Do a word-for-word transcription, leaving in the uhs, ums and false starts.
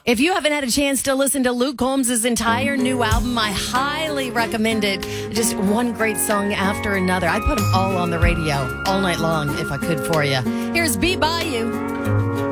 If you haven't had a chance to listen to Luke Combs' entire new album, I highly recommend it. Just one great song after another. I'd put them all on the radio all night long if I could for you. Here's Be By You.